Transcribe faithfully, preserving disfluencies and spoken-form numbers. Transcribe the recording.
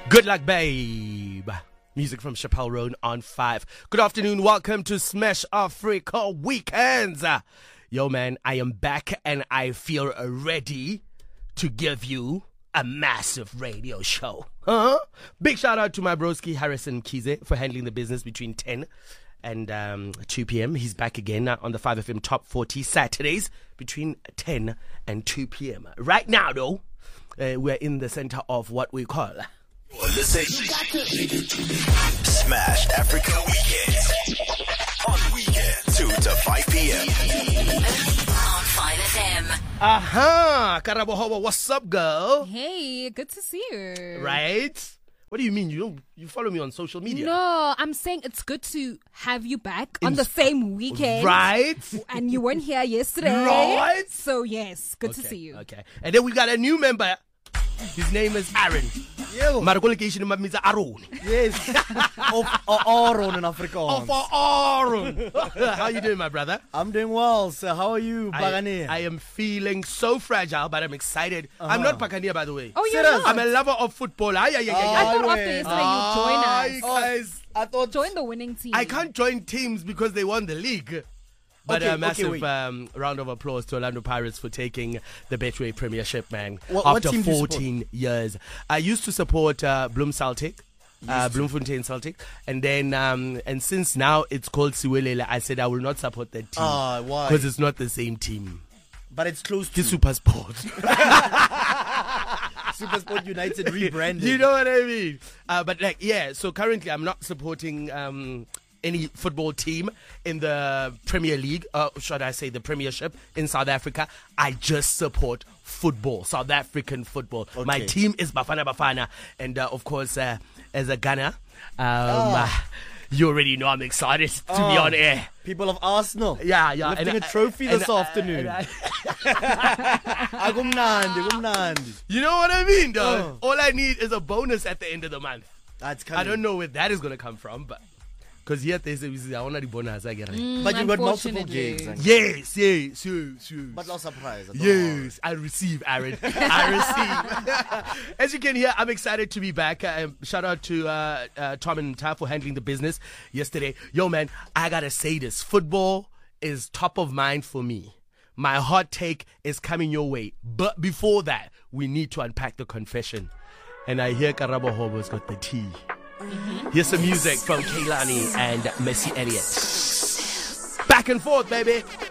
Good luck, babe. Music from Chappelle Roan on five. Good afternoon. Welcome to Smash Africa Weekends. Yo, man, I am back and I feel ready to give you a massive radio show. Huh? Big shout out to my broski Harrison Kize for handling the business between ten and um, two p.m. He's back again on the five F M Top forty Saturdays between ten and two p.m. Right now, though, uh, we're in the center of what we call Smashed Africa Weekends on weekend two to five p.m. on five F M. Aha, Karabohowa, what's up, girl? Hey, good to see you. Right? What do you mean? You don't you follow me on social media? No, I'm saying it's good to have you back In- on the same weekend. Right? And you weren't here yesterday. Right? So yes, good Okay, to see you. Okay. And then we got a new member. His name is Aaron. Yo. Marakolekation means Aaron. Yes. Of Aaron in Afrikaans. Oh, for Aaron. How you doing, my brother? I'm doing well, sir. How are you, I, Bagane? I am feeling so fragile, but I'm excited. I'm not Pakania, by the way. Oh, you're Serious? not? I'm a lover of football. Ay, ay, ay, ay, I ay. thought Oh, after yeah. yesterday Ah, you'd you join us. guys. I thought Join the winning team. I can't join teams because they won the league. But Okay, a okay, massive wait. um, round of applause to Orlando Pirates for taking the Betway Premiership, man. What- what after team do you support? fourteen years. I used to support uh, Bloem Celtic. Uh, Bloemfontein Celtic, and then um, and since now it's called Siwelele, I said I will not support that team Ah, why? because it's not the same team. But it's close to It's Super Sport. Supersport United rebranded. You know what I mean? Uh, but like, yeah. So currently, I'm not supporting um, any football team in the Premier League, or should I say the Premiership in South Africa. I just support football, South African football. My Okay. team is Bafana Bafana, and uh, of course, uh, as a Ghana, um, Ah. uh, you already know I'm excited to be Ah. on air. People of Arsenal. Yeah, yeah. Lifting and a I- trophy and this I- afternoon. and I- Agumnandi, agumnandi. you know what I mean, though? Oh. All I need is a bonus at the end of the month. That's I coming. don't know where that is going to come from, but because here they say, I want the bonus. I get it. Mm, But you got multiple unfortunately. gigs. and- Yes, yes, yes, yes. But no surprise. at all. Yes, I receive, Aaron. I receive. As you can hear, I'm excited to be back. Uh, shout out to uh, uh, Tom and Ta for handling the business yesterday. Yo, man, I gotta say this. Football is top of mind for me. My hot take is coming your way. But before that, we need to unpack the confession. And I hear Karabo Hobo's got the tea. Here's some music from Kehlani and Missy Elliott. Back and forth, baby.